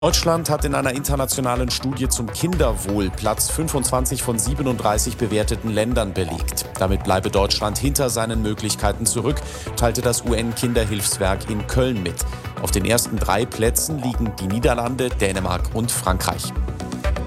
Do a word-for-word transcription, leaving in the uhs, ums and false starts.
Deutschland hat in einer internationalen Studie zum Kinderwohl Platz fünfundzwanzig von siebenunddreißig bewerteten Ländern belegt. Damit bleibe Deutschland hinter seinen Möglichkeiten zurück, teilte das U N-Kinderhilfswerk in Köln mit. Auf den ersten drei Plätzen liegen die Niederlande, Dänemark und Frankreich.